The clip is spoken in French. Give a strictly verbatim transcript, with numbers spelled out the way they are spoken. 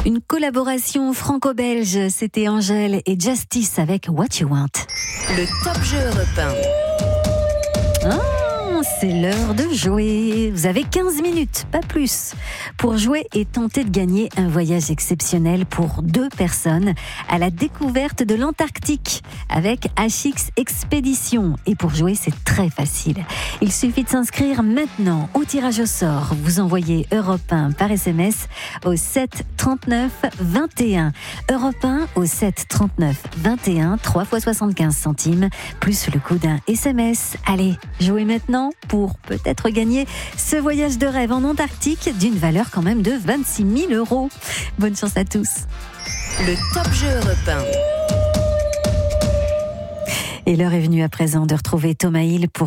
Une collaboration franco-belge, c'était Angèle et Justice avec What You Want. Le Top Jeu européen. Oh, c'est l'heure de jouer. Vous avez quinze minutes, pas plus, pour jouer et tenter de gagner un voyage exceptionnel pour deux personnes à la découverte de l'Antarctique avec H X Expédition. Et pour jouer, c'est très facile. Il suffit de s'inscrire maintenant au tirage au sort. Vous envoyez Europe un par S M S au sept trente-neuf vingt et un. Europe un au sept trente-neuf vingt et un, trois fois soixante-quinze centimes, plus le coût d'un S M S. Allez, jouez maintenant pour peut-être gagner ce voyage de rêve en Antarctique d'une valeur quand même de vingt-six mille euros. Bonne chance à tous. Le Top Jeu européen. Et l'heure est venue à présent de retrouver Thomas Hill pour